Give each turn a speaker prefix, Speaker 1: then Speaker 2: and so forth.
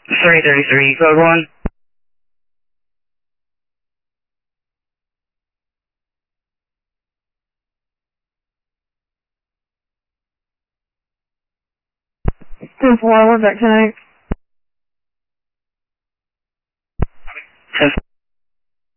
Speaker 1: 333, code 1.
Speaker 2: Two 4, we're back tonight.
Speaker 1: 10